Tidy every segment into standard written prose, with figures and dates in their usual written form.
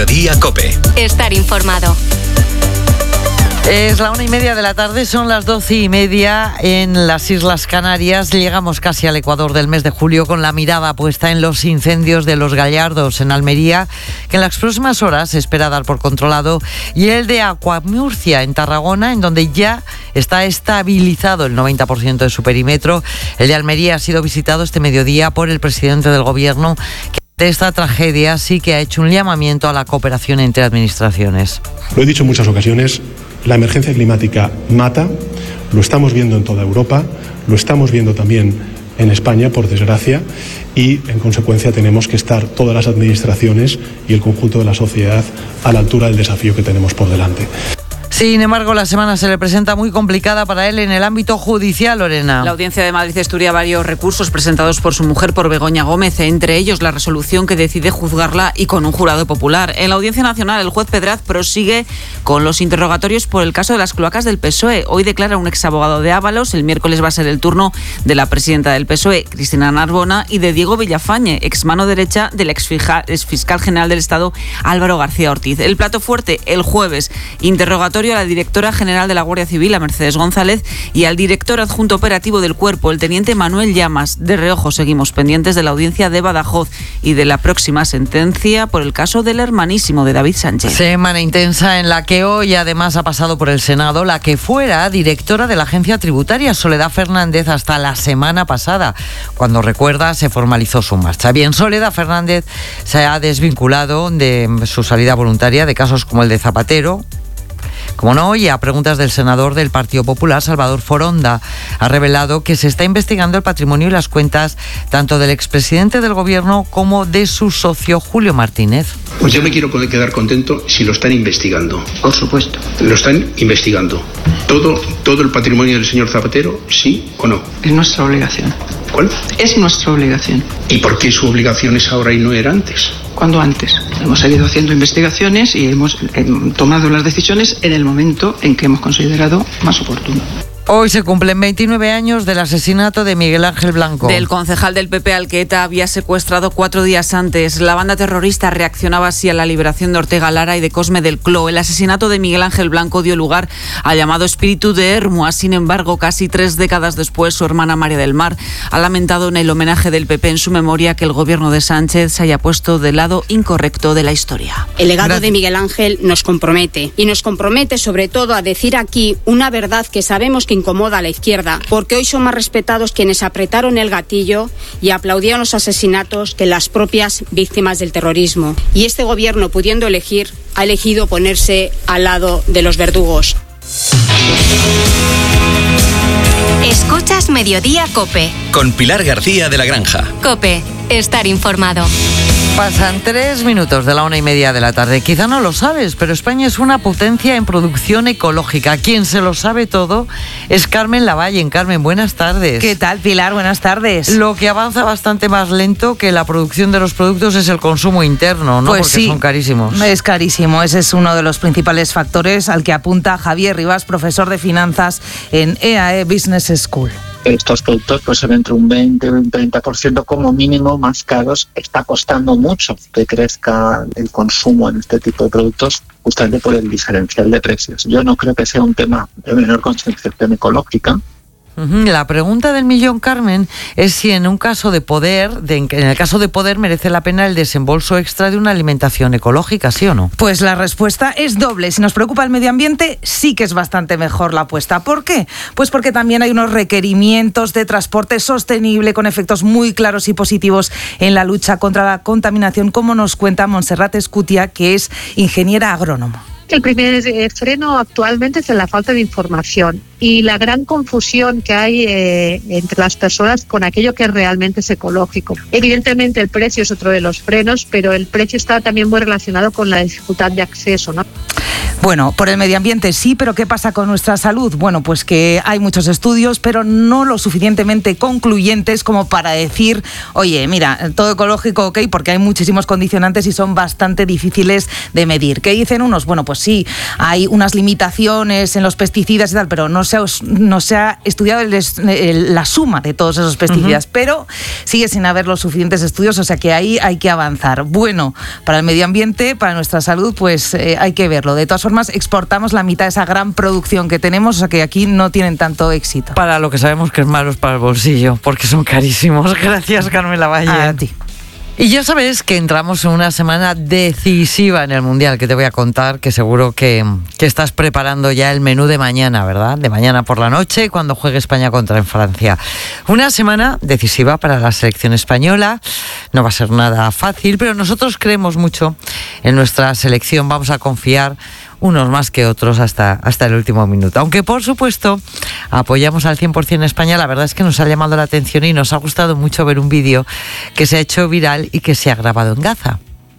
Mediodía COPE. Estar informado. Es la 1:30 de la tarde, son las 12:30 en las Islas Canarias. Llegamos casi al Ecuador del mes de julio con la mirada puesta en los incendios de Los Gallardos en Almería, que en las próximas horas se espera dar por controlado, y el de Aquamurcia en Tarragona, en donde ya está estabilizado el 90% de su perímetro. El de Almería ha sido visitado este mediodía por el presidente del Gobierno, que de esta tragedia sí que ha hecho un llamamiento a la cooperación entre administraciones. Lo he dicho en muchas ocasiones. La emergencia climática mata, lo estamos viendo en toda Europa, lo estamos viendo también en España, por desgracia, y en consecuencia tenemos que estar todas las administraciones y el conjunto de la sociedad a la altura del desafío que tenemos por delante. Sin embargo, la semana se le presenta muy complicada para él en el ámbito judicial, Lorena. La Audiencia de Madrid estudia varios recursos presentados por su mujer, por Begoña Gómez, entre ellos la resolución que decide juzgarla y con un jurado popular. En la Audiencia Nacional, el juez Pedraz prosigue con los interrogatorios por el caso de las cloacas del PSOE. Hoy declara un exabogado de Ábalos, el miércoles va a ser el turno de la presidenta del PSOE, Cristina Narbona, y de Diego Villafañe, ex mano derecha del exfiscal general del Estado, Álvaro García Ortiz. El plato fuerte, el jueves, interrogatorio a la directora general de la Guardia Civil, a Mercedes González, y al director adjunto operativo del Cuerpo, el teniente Manuel Llamas. De reojo seguimos pendientes de la audiencia de Badajoz y de la próxima sentencia por el caso del hermanísimo de David Sánchez. Semana intensa en la que hoy además ha pasado por el Senado la que fuera directora de la Agencia Tributaria, Soledad Fernández, hasta la semana pasada, cuando, recuerda, se formalizó su marcha. Bien, Soledad Fernández se ha desvinculado de su salida voluntaria de casos como el de Zapatero. Como no, y a preguntas del senador del Partido Popular, Salvador Foronda, ha revelado que se está investigando el patrimonio y las cuentas tanto del expresidente del Gobierno como de su socio Julio Martínez. Pues yo me quiero quedar contento si lo están investigando. Por supuesto. Lo están investigando. ¿Todo el patrimonio del señor Zapatero, sí o no? Es nuestra obligación. ¿Cuál? Es nuestra obligación. ¿Y por qué su obligación es ahora y no era antes? ¿Cuándo antes? Hemos seguido haciendo investigaciones y hemos tomado las decisiones en el momento en que hemos considerado más oportuno. Hoy se cumplen 29 años del asesinato de Miguel Ángel Blanco. Del concejal del PP al que ETA había secuestrado 4 días antes. La banda terrorista reaccionaba así a la liberación de Ortega Lara y de Cosme del Cló. El asesinato de Miguel Ángel Blanco dio lugar al llamado espíritu de Hermua. Sin embargo, casi 3 décadas después, su hermana María del Mar ha lamentado en el homenaje del PP en su memoria que el gobierno de Sánchez se haya puesto del lado incorrecto de la historia. El legado de Miguel Ángel nos compromete, y nos compromete sobre todo a decir aquí una verdad que sabemos que incomoda a la izquierda, porque hoy son más respetados quienes apretaron el gatillo y aplaudieron los asesinatos que las propias víctimas del terrorismo. Y este gobierno, pudiendo elegir, ha elegido ponerse al lado de los verdugos. Escuchas Mediodía COPE. Con Pilar García de la Granja. COPE. Estar informado. Pasan 3 minutos de la 1:30 de la tarde. Quizá no lo sabes, pero España es una potencia en producción ecológica. Quien se lo sabe todo es Carmen Lavalle. Carmen, buenas tardes. ¿Qué tal, Pilar? Buenas tardes. Lo que avanza bastante más lento que la producción de los productos es el consumo interno, ¿no? Pues porque sí, son carísimos. Es carísimo. Ese es uno de los principales factores al que apunta Javier Rivas, profesor de finanzas en EAE Business School. Estos productos pues son entre un 20 y un 30% como mínimo más caros. Está costando mucho que crezca el consumo en este tipo de productos justamente por el diferencial de precios. Yo no creo que sea un tema de menor concienciación ecológica. La pregunta del millón, Carmen, es si en el caso de poder merece la pena el desembolso extra de una alimentación ecológica, ¿sí o no? Pues la respuesta es doble. Si nos preocupa el medio ambiente, sí que es bastante mejor la apuesta. ¿Por qué? Pues porque también hay unos requerimientos de transporte sostenible con efectos muy claros y positivos en la lucha contra la contaminación, como nos cuenta Montserrat Escutia, que es ingeniera agrónoma. El primer freno actualmente es la falta de información y la gran confusión que hay entre las personas con aquello que realmente es ecológico. Evidentemente el precio es otro de los frenos, pero el precio está también muy relacionado con la dificultad de acceso, ¿no? Bueno, por el medio ambiente sí, pero ¿qué pasa con nuestra salud? Bueno, pues que hay muchos estudios, pero no lo suficientemente concluyentes como para decir, oye, mira, todo ecológico, ok, porque hay muchísimos condicionantes y son bastante difíciles de medir. ¿Qué dicen unos? Bueno, pues sí, hay unas limitaciones en los pesticidas y tal, pero no se ha estudiado la suma de todos esos pesticidas, pero sigue sin haber los suficientes estudios, o sea que ahí hay que avanzar. Bueno, para el medio ambiente, para nuestra salud, pues hay que verlo. De todas formas, exportamos la mitad de esa gran producción que tenemos, o sea que aquí no tienen tanto éxito. Para lo que sabemos que es malo es para el bolsillo, porque son carísimos. Gracias, Carmen Lavalle. A ti. Y ya sabes que entramos en una semana decisiva en el Mundial, que te voy a contar, que seguro que estás preparando ya el menú de mañana, ¿verdad? De mañana por la noche, cuando juegue España contra Francia. Una semana decisiva para la selección española. No va a ser nada fácil, pero nosotros creemos mucho en nuestra selección. Vamos a confiar unos más que otros hasta el último minuto. Aunque, por supuesto, apoyamos al 100% a España. La verdad es que nos ha llamado la atención y nos ha gustado mucho ver un vídeo que se ha hecho viral y que se ha grabado en Gaza.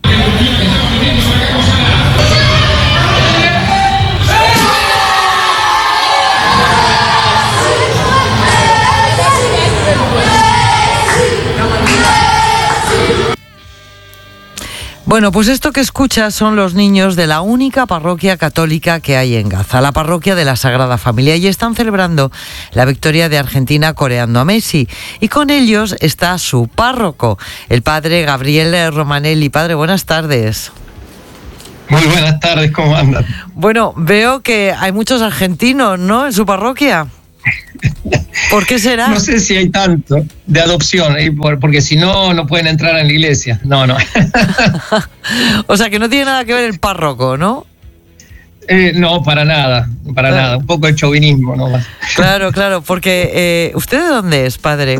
Bueno, pues esto que escuchas son los niños de la única parroquia católica que hay en Gaza, la parroquia de la Sagrada Familia, y están celebrando la victoria de Argentina coreando a Messi. Y con ellos está su párroco, el padre Gabriel Romanelli. Padre, buenas tardes. Muy buenas tardes, ¿cómo andan? Bueno, veo que hay muchos argentinos, ¿no?, en su parroquia. ¿Por qué será? No sé si hay tanto de adopción, porque si no, no pueden entrar en la iglesia. No. O sea, que no tiene nada que ver el párroco, ¿no? No, para nada. Un poco de chauvinismo, ¿no? Claro, porque ¿usted de dónde es, padre?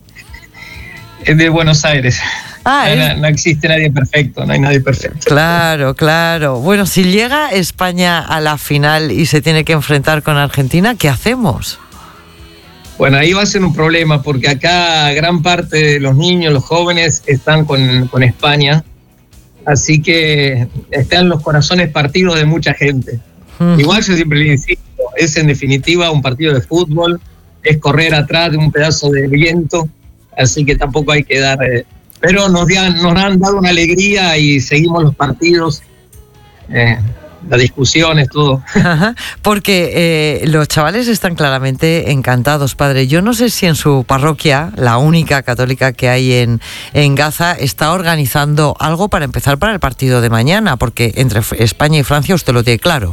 De Buenos Aires. No existe nadie perfecto, no hay nadie perfecto. Claro. Bueno, si llega España a la final y se tiene que enfrentar con Argentina, ¿qué hacemos? Bueno, ahí va a ser un problema, porque acá gran parte de los niños, los jóvenes, están con España, así que están los corazones partidos de mucha gente. Igual yo siempre le insisto, es en definitiva un partido de fútbol, es correr atrás de un pedazo de viento, así que tampoco hay que dar... pero nos han dado una alegría y seguimos los partidos, las discusiones, todo. Porque los chavales están claramente encantados, padre. Yo no sé si en su parroquia, la única católica que hay en Gaza, está organizando algo para empezar para el partido de mañana, porque entre España y Francia usted lo tiene claro.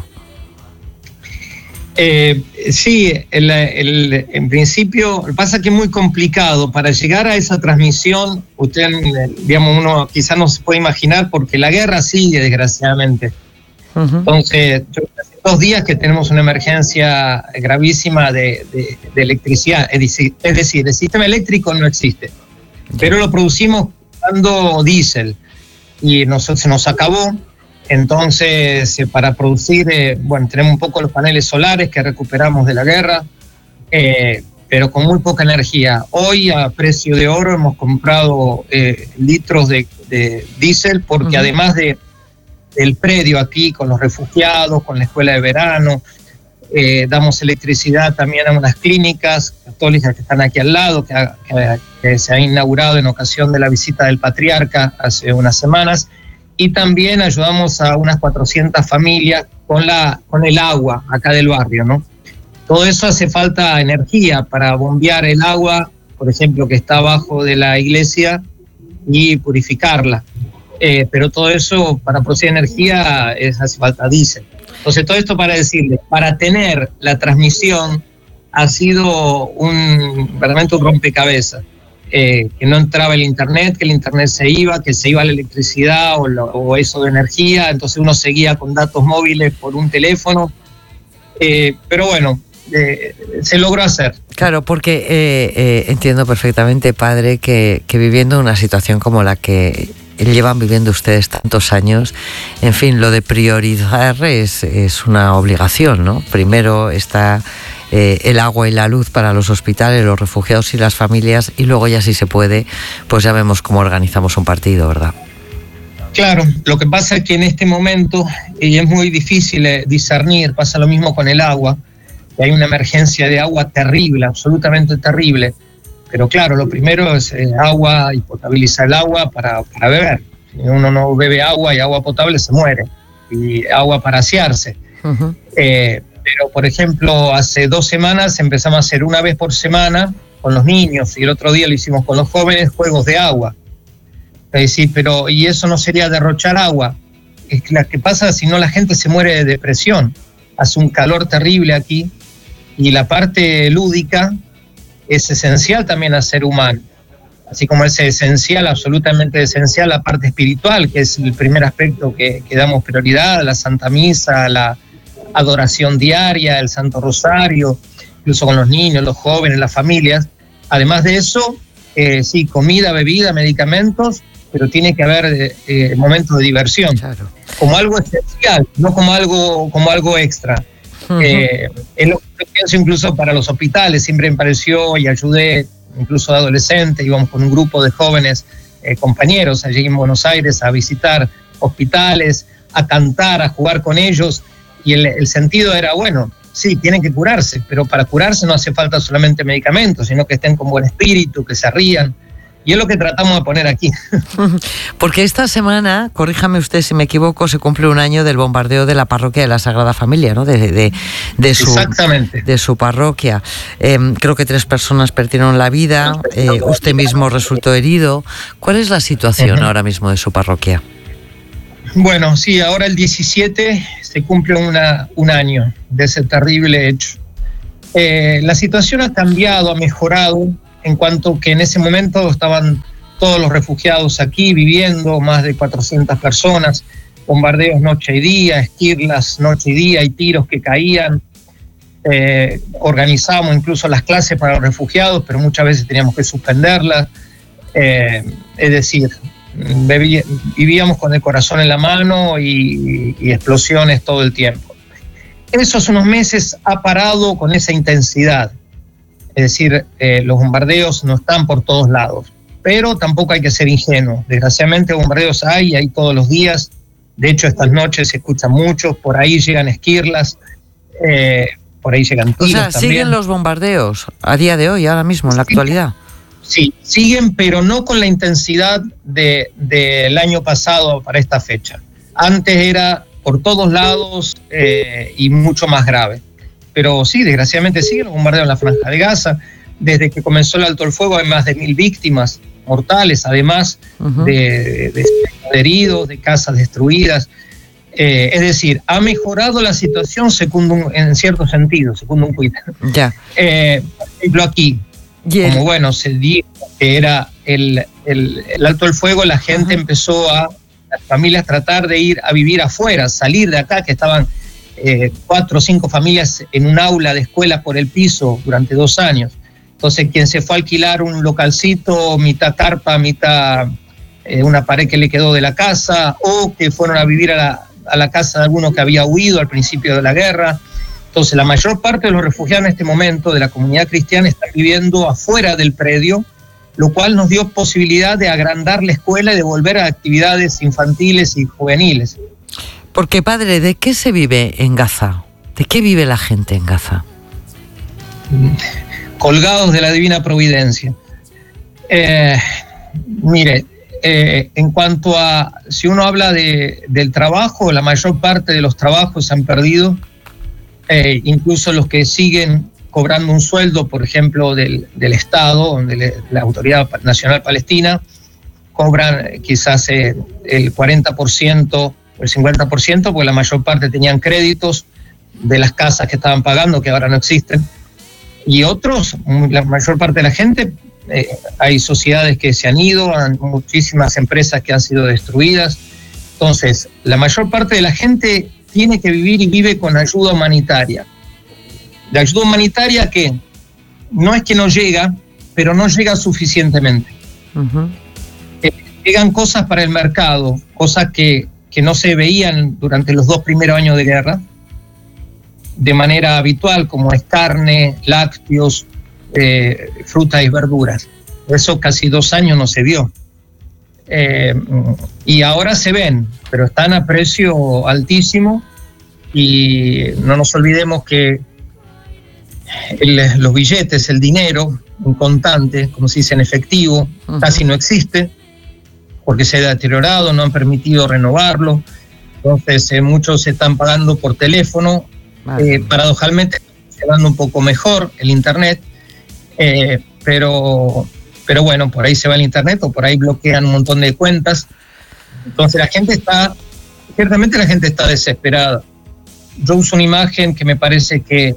Sí, en principio pasa que es muy complicado para llegar a esa transmisión. Usted, digamos, uno quizás no se puede imaginar, porque la guerra sigue, desgraciadamente. Entonces, hace 2 días que tenemos una emergencia gravísima de electricidad, es decir, el sistema eléctrico no existe, pero lo producimos usando diésel y se nos acabó. Entonces, para producir, tenemos un poco los paneles solares que recuperamos de la guerra, pero con muy poca energía. Hoy, a precio de oro, hemos comprado litros de diésel, porque además del predio aquí, con los refugiados, con la escuela de verano, damos electricidad también a unas clínicas católicas que están aquí al lado, que se ha inaugurado en ocasión de la visita del patriarca hace unas semanas, y también ayudamos a unas 400 familias con el agua acá del barrio, ¿no? Todo eso hace falta energía para bombear el agua, por ejemplo, que está abajo de la iglesia, y purificarla. Pero todo eso, para producir energía, hace falta diésel. Entonces, todo esto para decirles, para tener la transmisión ha sido verdaderamente un rompecabezas. Que no entraba el internet, que el internet se iba la electricidad o eso de energía, entonces uno seguía con datos móviles por un teléfono, pero bueno, se logró hacer. Claro, porque entiendo perfectamente, padre, que viviendo una situación como la que llevan viviendo ustedes tantos años, en fin, lo de priorizar es una obligación, ¿no? Primero está el agua y la luz para los hospitales, los refugiados y las familias, y luego ya, si se puede, pues ya vemos cómo organizamos un partido, ¿verdad? Claro, lo que pasa es que en este momento, y es muy difícil discernir, pasa lo mismo con el agua, que hay una emergencia de agua terrible, absolutamente terrible, pero claro, lo primero es agua y potabilizar el agua para beber. Si uno no bebe agua y agua potable se muere, y agua para asearse. Uh-huh. Pero por ejemplo, hace 2 semanas empezamos a hacer una vez por semana con los niños, y el otro día lo hicimos con los jóvenes, juegos de agua. Es decir, pero ¿y eso no sería derrochar agua? Es que lo que pasa, si no la gente se muere de depresión. Hace un calor terrible aquí, y la parte lúdica es esencial también al ser humano, así como es esencial, absolutamente esencial, la parte espiritual, que es el primer aspecto que damos prioridad, la Santa Misa, la adoración diaria, el Santo Rosario, incluso con los niños, los jóvenes, las familias. Además de eso, sí, comida, bebida, medicamentos, pero tiene que haber momentos de diversión, claro, como algo esencial, no como algo extra. Uh-huh. Es lo que pienso incluso para los hospitales. Siempre me pareció, y ayudé incluso de adolescente, íbamos con un grupo de jóvenes compañeros allí en Buenos Aires a visitar hospitales, a cantar, a jugar con ellos, y el sentido era, bueno, sí, tienen que curarse, pero para curarse no hace falta solamente medicamentos, sino que estén con buen espíritu, que se rían. Y es lo que tratamos de poner aquí. Porque esta semana, corríjame usted si me equivoco, se cumple 1 año del bombardeo de la parroquia de la Sagrada Familia, ¿no? Exactamente. De su parroquia. Creo que 3 personas perdieron la vida, usted mismo resultó herido. ¿Cuál es la situación ahora mismo de su parroquia? Bueno, sí, ahora el 17 se cumple un año de ese terrible hecho. La situación ha cambiado, ha mejorado, en cuanto que en ese momento estaban todos los refugiados aquí viviendo, más de 400 personas, bombardeos noche y día, esquirlas noche y día y tiros que caían. Organizábamos incluso las clases para los refugiados, pero muchas veces teníamos que suspenderlas. Es decir, vivíamos con el corazón en la mano y explosiones todo el tiempo. Esos unos meses ha parado con esa intensidad. Es decir, los bombardeos no están por todos lados, pero tampoco hay que ser ingenuos. Desgraciadamente bombardeos hay todos los días. De hecho, estas noches se escuchan muchos, por ahí llegan esquirlas, por ahí llegan tiros. O sea, ¿siguen también los bombardeos a día de hoy, ahora mismo, en la actualidad? Sí, siguen, pero no con la intensidad del año pasado para esta fecha. Antes era por todos lados y mucho más grave. Pero sí, desgraciadamente siguen los bombardeos en la Franja de Gaza. Desde que comenzó el alto el fuego hay más de 1.000 víctimas mortales, además de heridos, de casas destruidas. Es decir, ha mejorado la situación en cierto sentido, segundo un tuit. Ya. Por ejemplo, aquí, como bueno, se dijo que era el alto el fuego, la gente empezó las familias tratar de ir a vivir afuera, salir de acá, que estaban 4 o 5 familias en un aula de escuela por el piso durante 2 años. Entonces, quien se fue a alquilar un localcito, mitad carpa, mitad una pared que le quedó de la casa, o que fueron a vivir a la casa de alguno que había huido al principio de la guerra. Entonces, la mayor parte de los refugiados en este momento de la comunidad cristiana están viviendo afuera del predio, lo cual nos dio posibilidad de agrandar la escuela y de volver a actividades infantiles y juveniles. Porque, padre, ¿de qué se vive en Gaza? ¿De qué vive la gente en Gaza? Colgados de la divina providencia. Mire, en cuanto a, si uno habla del trabajo, la mayor parte de los trabajos se han perdido, incluso los que siguen cobrando un sueldo, por ejemplo, del Estado, donde la Autoridad Nacional Palestina, cobran quizás el 40%, el 50%, porque la mayor parte tenían créditos de las casas que estaban pagando, que ahora no existen. Y otros, la mayor parte de la gente, hay sociedades que se han ido, hay muchísimas empresas que han sido destruidas. Entonces, la mayor parte de la gente tiene que vivir y vive con ayuda humanitaria. La ayuda humanitaria que no es que no llega, pero no llega suficientemente. Llegan cosas para el mercado, cosas que no se veían durante los 2 primeros años de guerra de manera habitual, como es carne, lácteos, frutas y verduras. Eso casi 2 años no se vio. y ahora se ven, pero están a precio altísimo, y no nos olvidemos que los billetes, el dinero en contante, como se dice en efectivo, casi no existe, porque se ha deteriorado, no han permitido renovarlo. Entonces muchos se están pagando por teléfono. Paradojalmente se va un poco mejor el internet, pero bueno, por ahí se va el internet o por ahí bloquean un montón de cuentas. Entonces ciertamente la gente está desesperada. Yo uso una imagen que me parece que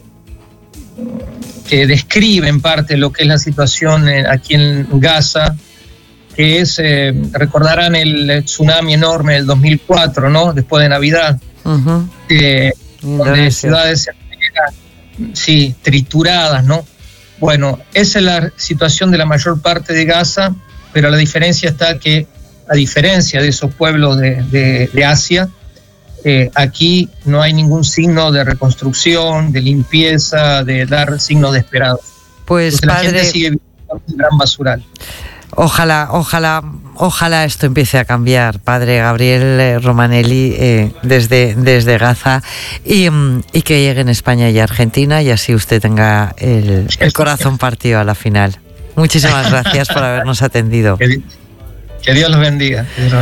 describe en parte lo que es la situación aquí en Gaza, que es, recordarán el tsunami enorme del 2004, ¿no? Después de Navidad, donde ciudades enteras, trituradas, ¿no? Bueno, esa es la situación de la mayor parte de Gaza, pero la diferencia está que, a diferencia de esos pueblos de Asia, aquí no hay ningún signo de reconstrucción, de limpieza, de dar signos de esperanza. Pues entonces, padre, la gente sigue viviendo un gran basural. Ojalá esto empiece a cambiar, padre Gabriel Romanelli, desde Gaza, y que llegue en España y Argentina, y así usted tenga el corazón partido a la final. Muchísimas gracias por habernos atendido. Que Dios los bendiga.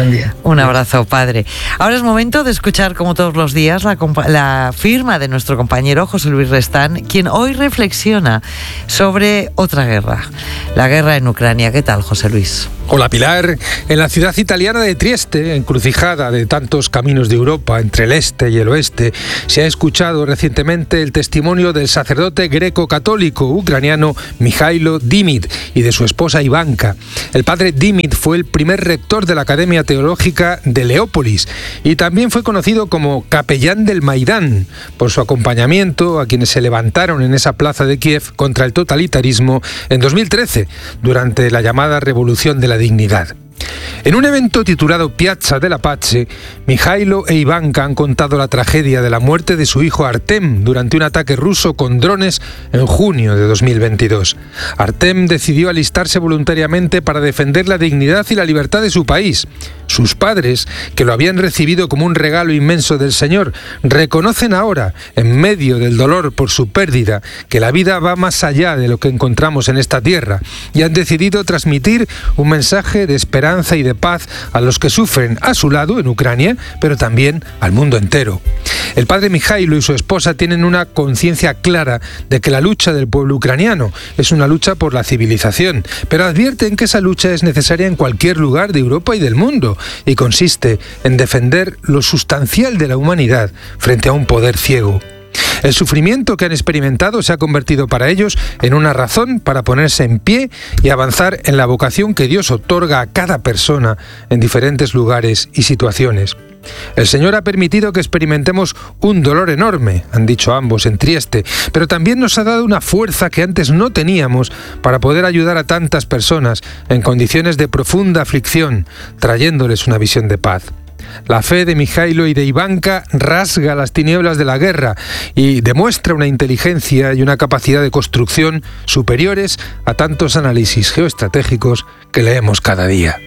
Un abrazo, padre. Ahora es momento de escuchar, como todos los días, la firma de nuestro compañero José Luis Restán, quien hoy reflexiona sobre otra guerra, la guerra en Ucrania. ¿Qué tal, José Luis? Hola, Pilar. En la ciudad italiana de Trieste, encrucijada de tantos caminos de Europa entre el este y el oeste, se ha escuchado recientemente el testimonio del sacerdote greco-católico ucraniano Mijailo Dimit y de su esposa Ivanka. El padre Dimit fue el primer rector de la Academia Teológica de Leópolis y también fue conocido como capellán del Maidán por su acompañamiento a quienes se levantaron en esa plaza de Kiev contra el totalitarismo en 2013, durante la llamada Revolución de la Dignidad. En un evento titulado Piazza della Pace, Mijailo e Ivanka han contado la tragedia de la muerte de su hijo Artem durante un ataque ruso con drones en junio de 2022. Artem decidió alistarse voluntariamente para defender la dignidad y la libertad de su país. Sus padres, que lo habían recibido como un regalo inmenso del Señor, reconocen ahora, en medio del dolor por su pérdida, que la vida va más allá de lo que encontramos en esta tierra, y han decidido transmitir un mensaje de esperanza y de paz a los que sufren a su lado en Ucrania, pero también al mundo entero. El padre Mijailo y su esposa tienen una conciencia clara de que la lucha del pueblo ucraniano es una lucha por la civilización, pero advierten que esa lucha es necesaria en cualquier lugar de Europa y del mundo, y consiste en defender lo sustancial de la humanidad frente a un poder ciego. El sufrimiento que han experimentado se ha convertido para ellos en una razón para ponerse en pie y avanzar en la vocación que Dios otorga a cada persona en diferentes lugares y situaciones. El Señor ha permitido que experimentemos un dolor enorme, han dicho ambos en Trieste, pero también nos ha dado una fuerza que antes no teníamos para poder ayudar a tantas personas en condiciones de profunda aflicción, trayéndoles una visión de paz. La fe de Mijailo y de Ivanka rasga las tinieblas de la guerra y demuestra una inteligencia y una capacidad de construcción superiores a tantos análisis geoestratégicos que leemos cada día.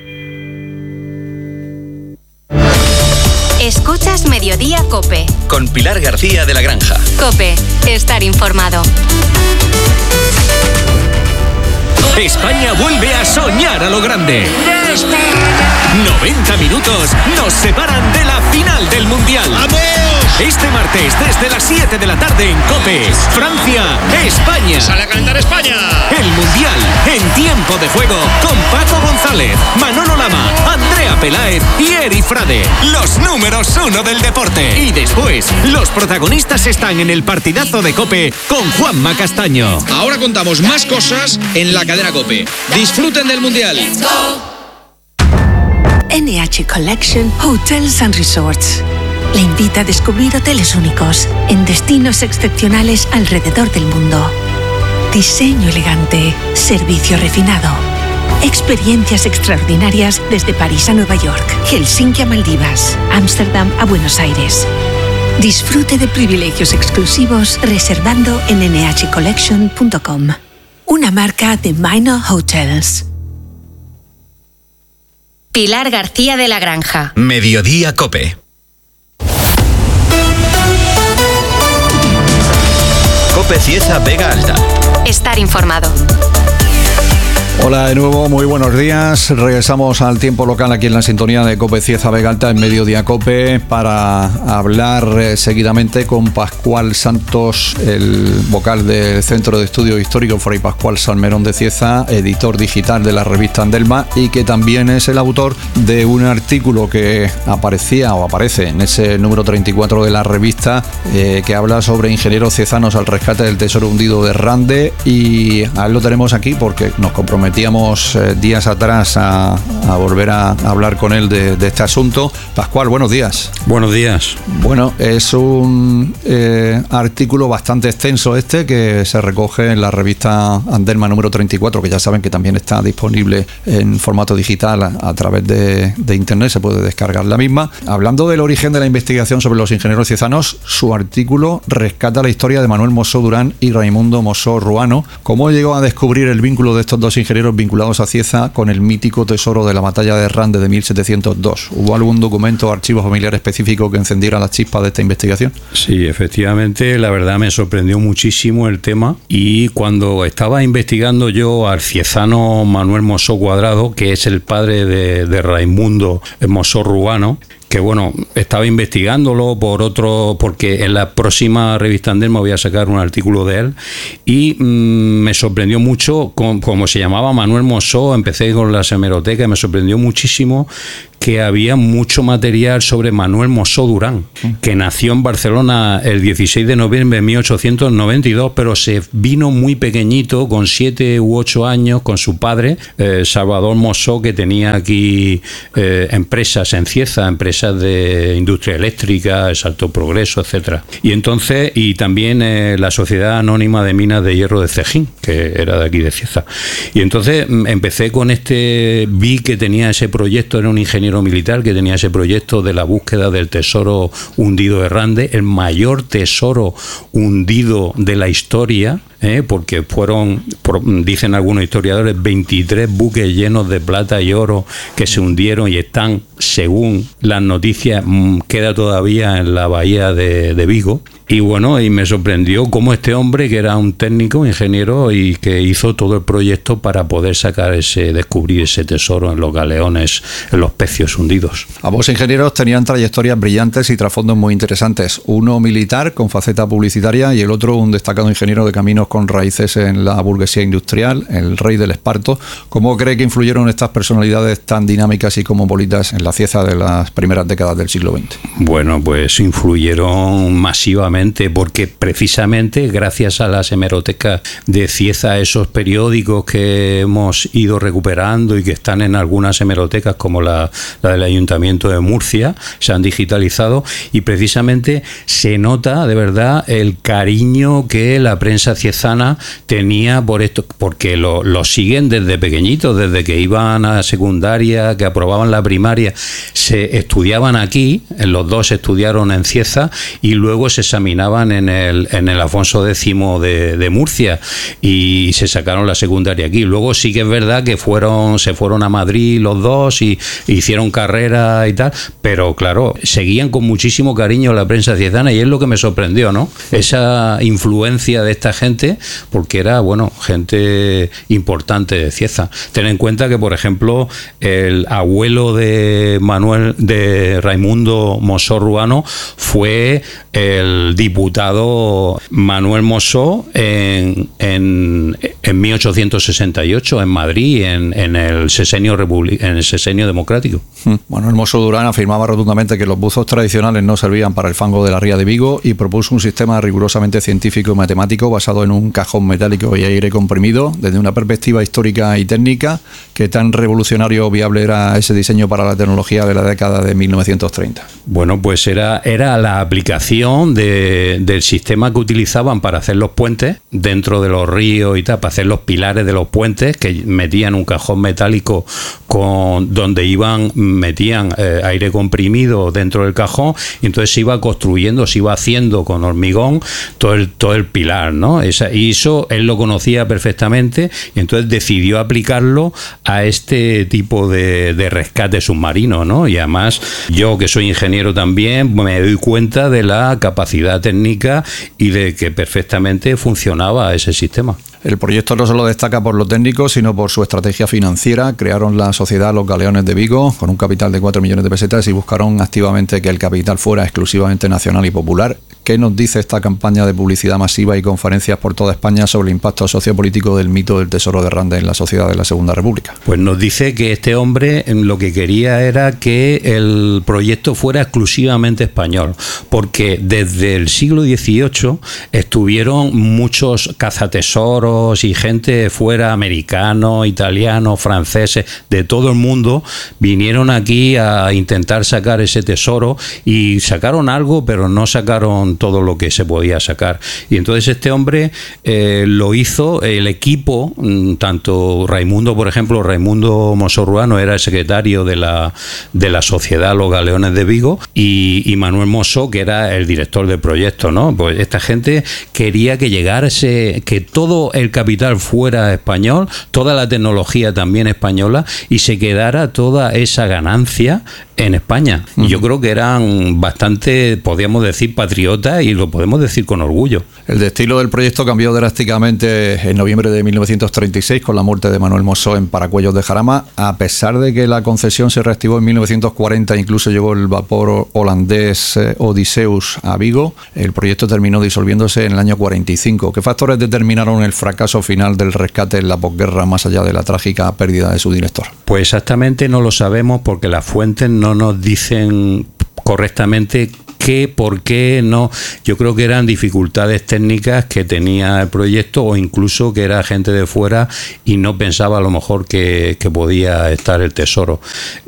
Escuchas Mediodía COPE. Con Pilar García de la Granja. COPE, estar informado. España vuelve a soñar a lo grande. 90 minutos nos separan de la final del Mundial. ¡Vamos! Este martes desde las 7 de la tarde en COPE. Francia, España. ¡Sale a calentar España! El Mundial en tiempo de juego con Paco González, Manolo Lama, Andrea Peláez y Eri Frade. Los números 1 del deporte. Y después, los protagonistas están en el partidazo de COPE con Juanma Castaño. Ahora contamos más cosas en la cadena COPE. Disfruten del Mundial. NH Collection Hotels and Resorts le invita a descubrir hoteles únicos en destinos excepcionales alrededor del mundo. Diseño elegante, servicio refinado, experiencias extraordinarias desde París a Nueva York, Helsinki a Maldivas, Ámsterdam a Buenos Aires. Disfrute de privilegios exclusivos reservando en nhcollection.com. Una marca de Minor Hotels. Pilar García de la Granja. Mediodía COPE. COPE Cieza Vega Alta. Estar informado. Hola de nuevo, muy buenos días. Regresamos al tiempo local aquí en la sintonía de COPE Cieza Vega Alta en Mediodía COPE para hablar seguidamente con Pascual Santos, el vocal del Centro de Estudios Históricos Fray Pascual Salmerón de Cieza, editor digital de la revista Andelma y que también es el autor de un artículo que aparece en ese número 34 de la revista que habla sobre ingenieros ciezanos al rescate del tesoro hundido de Rande, y a él lo tenemos aquí porque nos comprometimos días atrás a volver a hablar con él de este asunto. Pascual, buenos días. Buenos días. Bueno, es un artículo bastante extenso que se recoge en la revista Andelma número 34, que ya saben que también está disponible en formato digital a través de internet, se puede descargar la misma. Hablando del origen de la investigación sobre los ingenieros ciezanos, su artículo rescata la historia de Manuel Mosó Durán y Raimundo Mosó Ruano. ¿Cómo llegó a descubrir el vínculo de estos dos ingenieros vinculados a Cieza con el mítico tesoro de la batalla de Rande de 1702? ¿Hubo algún documento o archivo familiar específico que encendiera las chispas de esta investigación? Sí, efectivamente, la verdad me sorprendió muchísimo el tema, y cuando estaba investigando yo al ciezano Manuel Mosó Cuadrado, que es el padre de Raimundo Mosó Ruano, que bueno, estaba investigándolo porque en la próxima revista Andelma voy a sacar un artículo de él, y me sorprendió mucho como se llamaba Manuel Mosó. Empecé con las hemerotecas y me sorprendió muchísimo que había mucho material sobre Manuel Mosó Durán, que nació en Barcelona el 16 de noviembre de 1892, pero se vino muy pequeñito, con 7 u 8 años, con su padre, Salvador Mosó, que tenía aquí empresas en Cieza, empresas de industria eléctrica, Salto Progreso, etcétera. Y también la Sociedad Anónima de Minas de Hierro de Cejín, que era de aquí de Cieza. Y entonces empecé con vi que tenía ese proyecto, era un ingeniero militar que tenía ese proyecto de la búsqueda del tesoro hundido de Rande, el mayor tesoro hundido de la historia, porque fueron, dicen algunos historiadores, 23 buques llenos de plata y oro que se hundieron y están, según las noticias, queda todavía en la bahía de Vigo. Y bueno, y me sorprendió cómo este hombre, que era un técnico, ingeniero, y que hizo todo el proyecto para poder descubrir ese tesoro en los galeones, en los pecios hundidos. Ambos ingenieros tenían trayectorias brillantes y trasfondos muy interesantes. Uno militar, con faceta publicitaria, y el otro un destacado ingeniero de caminos con raíces en la burguesía industrial, el rey del esparto. ¿Cómo cree que influyeron estas personalidades tan dinámicas y cosmopolitas en la Cieza de las primeras décadas del siglo XX? Bueno, pues influyeron masivamente, porque precisamente gracias a las hemerotecas de Cieza, esos periódicos que hemos ido recuperando y que están en algunas hemerotecas como la del Ayuntamiento de Murcia, se han digitalizado, y precisamente se nota de verdad el cariño que la prensa ciezana tenía por esto, porque lo siguen desde pequeñitos, desde que iban a secundaria, que aprobaban la primaria, se estudiaban aquí, los dos estudiaron en Cieza y luego se examinaban en el Afonso X de Murcia y se sacaron la secundaria aquí. Luego sí que es verdad que se fueron a Madrid los dos y hicieron carrera y tal, pero claro, seguían con muchísimo cariño la prensa ciezana, y es lo que me sorprendió, ¿no? Esa influencia de esta gente, porque era, bueno, gente importante de Cieza. Ten en cuenta que, por ejemplo, el abuelo de Raimundo Mosó Ruano fue el diputado Manuel Mosó en 1868 en Madrid, en el sesenio democrático. Manuel Mosó Durán afirmaba rotundamente que los buzos tradicionales no servían para el fango de la ría de Vigo y propuso un sistema rigurosamente científico y matemático basado en un cajón metálico y aire comprimido. Desde una perspectiva histórica y técnica, ¿qué tan revolucionario o viable era ese diseño para la tecnología de la década de 1930? Bueno, pues era la aplicación del sistema que utilizaban para hacer los puentes dentro de los ríos y tal, para hacer los pilares de los puentes, que metían un cajón metálico donde metían aire comprimido dentro del cajón, y entonces se iba construyendo, se iba haciendo con hormigón todo el pilar, ¿no? Y eso él lo conocía perfectamente, y entonces decidió aplicarlo a este tipo de rescate submarino, ¿no? Y además yo, que soy ingeniero también, me doy cuenta de la capacidad técnica y de que perfectamente funcionaba ese sistema. El proyecto no solo destaca por lo técnico, sino por su estrategia financiera. Crearon la sociedad Los Galeones de Vigo con un capital de 4 millones de pesetas y buscaron activamente que el capital fuera exclusivamente nacional y popular. ¿Qué nos dice esta campaña de publicidad masiva y conferencias por toda España sobre el impacto sociopolítico del mito del Tesoro de Rande en la sociedad de la Segunda República? Pues nos dice que este hombre lo que quería era que el proyecto fuera exclusivamente español, porque desde el siglo XVIII estuvieron muchos cazatesoros y gente fuera, americanos, italianos, franceses, de todo el mundo, vinieron aquí a intentar sacar ese tesoro y sacaron algo, pero no sacaron todo lo que se podía sacar. Y entonces este hombre lo hizo, el equipo, tanto Raimundo, por ejemplo, Raimundo Mosó Ruano era el secretario de la sociedad Los Galeones de Vigo, y Manuel Mosó, que era el director del proyecto, ¿no? Pues esta gente quería que llegase, que todo el capital fuera español, toda la tecnología también española, y se quedara toda esa ganancia en España. Y yo creo que eran bastante, podríamos decir, patriotas, y lo podemos decir con orgullo. El destino del proyecto cambió drásticamente en noviembre de 1936 con la muerte de Manuel Mosó en Paracuellos de Jarama. A pesar de que la concesión se reactivó en 1940, incluso llegó el vapor holandés Odysseus a Vigo, el proyecto terminó disolviéndose en el año 45. ¿Qué factores determinaron el fracaso final del rescate en la posguerra, más allá de la trágica pérdida de su director? Pues exactamente no lo sabemos, porque las fuentes no nos dicen correctamente por qué no. Yo creo que eran dificultades técnicas que tenía el proyecto, o incluso que era gente de fuera y no pensaba a lo mejor que podía estar el tesoro.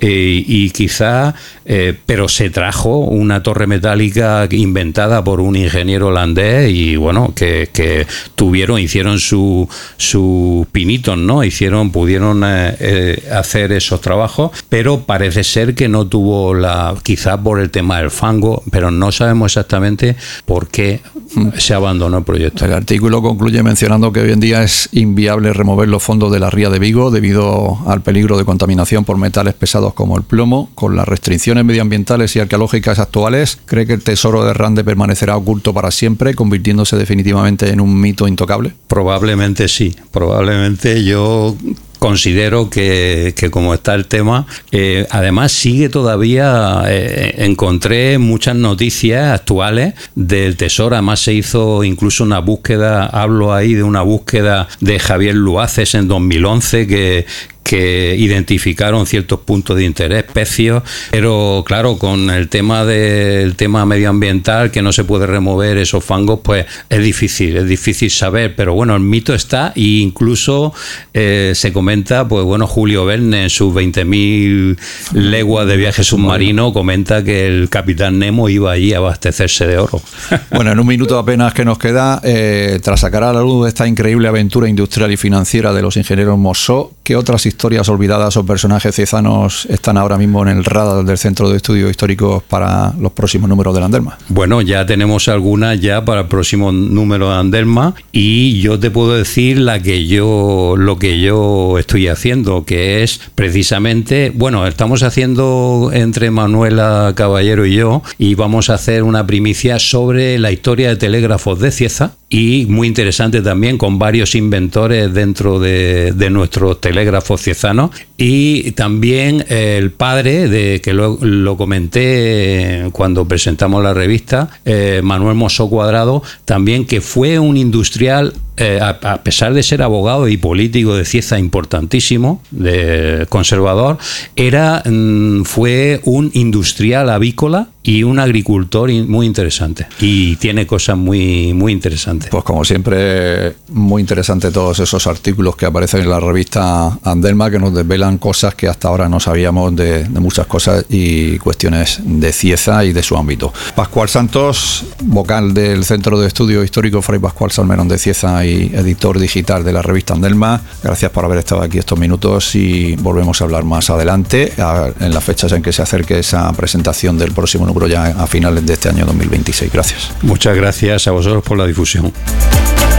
Y quizá, pero se trajo una torre metálica inventada por un ingeniero holandés, y bueno, que hicieron sus pinitos, ¿no? Pudieron hacer esos trabajos, pero parece ser que no tuvo quizá por el tema del fango, pero no sabemos exactamente por qué se abandonó el proyecto. El artículo concluye mencionando que hoy en día es inviable remover los fondos de la ría de Vigo debido al peligro de contaminación por metales pesados como el plomo. Con las restricciones medioambientales y arqueológicas actuales, ¿cree que el tesoro de Rande permanecerá oculto para siempre, convirtiéndose definitivamente en un mito intocable? Probablemente sí, probablemente. Yo considero que como está el tema, además sigue todavía, encontré muchas noticias actuales del tesoro. Además se hizo incluso una búsqueda, hablo ahí de una búsqueda de Javier Luaces en 2011 que identificaron ciertos puntos de interés, especios, pero claro, con el tema medioambiental, que no se puede remover esos fangos, pues es difícil saber, pero bueno, el mito está, e incluso se comenta, pues bueno, Julio Verne en sus 20.000 leguas de viaje submarino comenta que el capitán Nemo iba allí a abastecerse de oro. Bueno, en un minuto apenas que nos queda, tras sacar a la luz esta increíble aventura industrial y financiera de los ingenieros Mosó, ¿qué otras historias olvidadas o personajes ciezanos están ahora mismo en el radar del Centro de Estudios Históricos para los próximos números de Landelma? Bueno, ya tenemos algunas ya para el próximo número de Landelma, y yo te puedo decir lo que yo estoy haciendo, que es precisamente, bueno, estamos haciendo entre Manuela Caballero y yo, y vamos a hacer una primicia sobre la historia de telégrafos de Cieza, y muy interesante también, con varios inventores dentro de nuestros telégrafos ciezanos, y también el padre, que lo comenté cuando presentamos la revista, Manuel Mosó Cuadrado, también, que fue un industrial, a pesar de ser abogado y político de Cieza importantísimo, conservador, fue un industrial avícola y un agricultor muy interesante, y tiene cosas muy, muy interesantes. Pues como siempre, muy interesante todos esos artículos que aparecen en la revista Andelma, que nos desvelan cosas que hasta ahora no sabíamos de muchas cosas y cuestiones de Cieza y de su ámbito. Pascual Santos, vocal del Centro de Estudios Históricos Fray Pascual Salmerón de Cieza y y editor digital de la revista Andelma. Gracias por haber estado aquí estos minutos y volvemos a hablar más adelante, en las fechas en que se acerque esa presentación del próximo número ya a finales de este año 2026. Gracias. Muchas gracias a vosotros por la difusión.